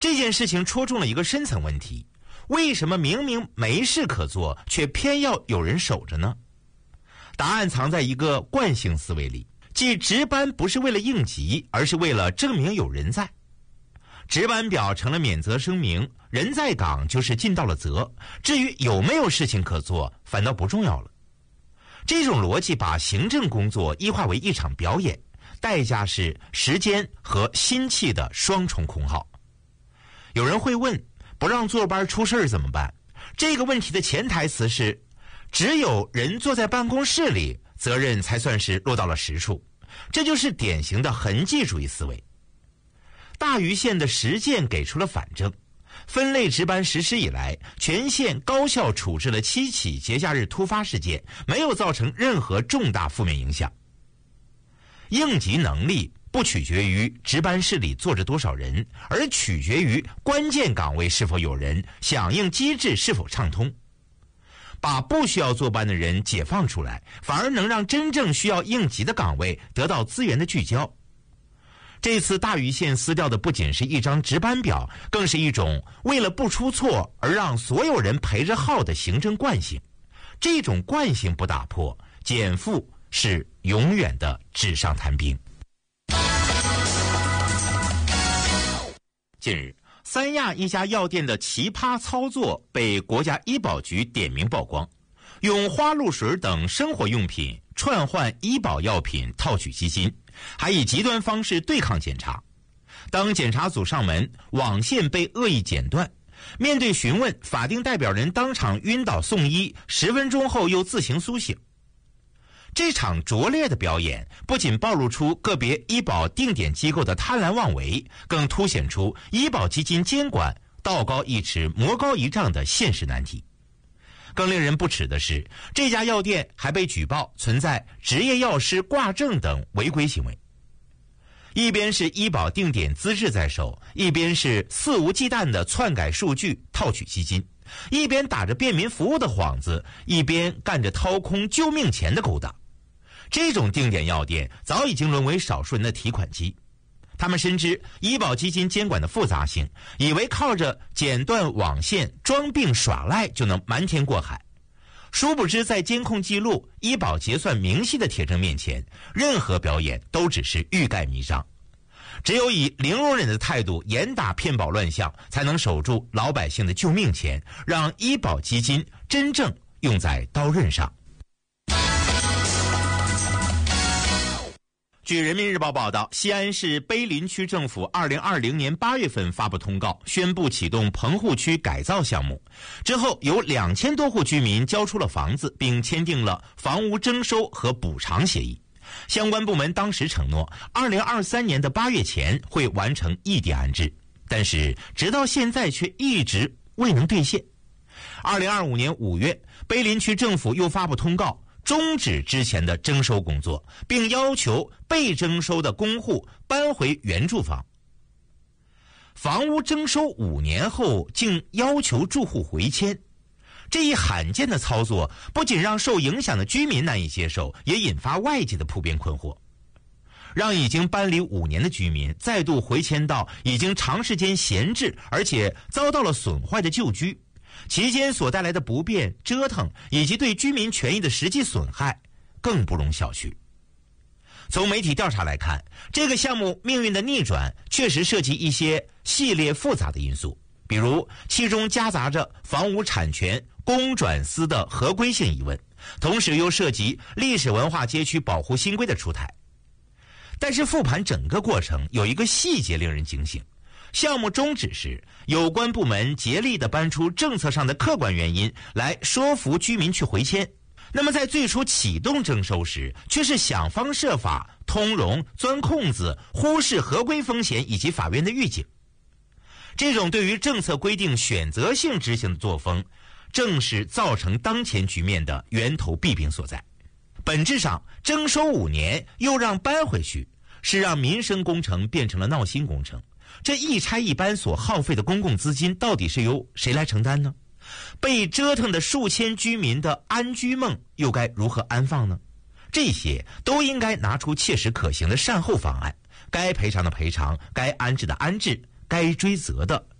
这件事情戳中了一个深层问题：为什么明明没事可做，却偏要有人守着呢？答案藏在一个惯性思维里，即值班不是为了应急，而是为了证明有人在。值班表成了免责声明，人在岗就是尽到了责，至于有没有事情可做，反倒不重要了。这种逻辑把行政工作异化为一场表演，代价是时间和心气的双重空耗。有人会问，不让坐班出事怎么办？这个问题的潜台词是，只有人坐在办公室里，责任才算是落到了实处。这就是典型的痕迹主义思维。大余县的实践给出了反证，分类值班实施以来，全县高效处置了7起节假日突发事件，没有造成任何重大负面影响。应急能力不取决于值班室里坐着多少人，而取决于关键岗位是否有人，响应机制是否畅通。把不需要坐班的人解放出来，反而能让真正需要应急的岗位得到资源的聚焦。这次大余县撕掉的不仅是一张值班表，更是一种为了不出错而让所有人陪着耗的行政惯性。这种惯性不打破，减负是永远的纸上谈兵。近日，三亚一家药店的奇葩操作被国家医保局点名曝光，用花露水等生活用品串换医保药品套取基金，还以极端方式对抗检查。当检查组上门，网线被恶意剪断，面对询问，法定代表人当场晕倒送医，10分钟后又自行苏醒。这场拙劣的表演不仅暴露出个别医保定点机构的贪婪妄为，更凸显出医保基金监管道高一尺魔高一丈的现实难题。更令人不齿的是，这家药店还被举报存在执业药师挂证等违规行为。一边是医保定点资质在手，一边是肆无忌惮的篡改数据套取基金，一边打着便民服务的幌子，一边干着掏空救命钱的勾当。这种定点药店早已经沦为少数人的提款机。他们深知医保基金监管的复杂性，以为靠着剪断网线装病耍赖就能瞒天过海。殊不知在监控记录、医保结算明细的铁证面前，任何表演都只是欲盖弥彰。只有以零容忍的态度严打骗保乱象，才能守住老百姓的救命钱，让医保基金真正用在刀刃上。据人民日报报道，西安市碑林区政府2020年8月份发布通告，宣布启动棚户区改造项目。之后有2000多户居民交出了房子，并签订了房屋征收和补偿协议。相关部门当时承诺2023年的8月前会完成异地安置，但是直到现在却一直未能兑现。2025年5月，碑林区政府又发布通告，终止之前的征收工作，并要求被征收的公户搬回原住房。房屋征收5年后竟要求住户回迁，这一罕见的操作不仅让受影响的居民难以接受，也引发外界的普遍困惑。让已经搬离5年的居民再度回迁到已经长时间闲置而且遭到了损坏的旧居，期间所带来的不便、折腾以及对居民权益的实际损害，更不容小觑。从媒体调查来看，这个项目命运的逆转确实涉及一些系列复杂的因素，比如其中夹杂着房屋产权公转私的合规性疑问，同时又涉及历史文化街区保护新规的出台。但是复盘整个过程，有一个细节令人警醒。项目终止时，有关部门竭力地搬出政策上的客观原因来说服居民去回迁，那么在最初启动征收时，却是想方设法通融、钻空子，忽视合规风险以及法院的预警。这种对于政策规定选择性执行的作风，正是造成当前局面的源头弊病所在。本质上，征收5年又让搬回去，是让民生工程变成了闹心工程。这一拆一搬所耗费的公共资金到底是由谁来承担呢？被折腾的数千居民的安居梦又该如何安放呢？这些都应该拿出切实可行的善后方案，该赔偿的赔偿，该安置的安置， 该追责的。